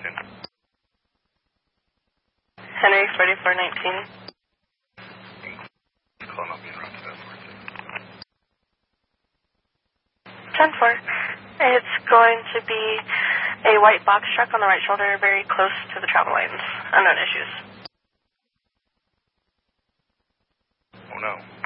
soon. Henry 4419. Call not being routed as 10-4. It's going to be a white box truck on the right shoulder, very close to the travel lanes. Unknown issues. Oh no.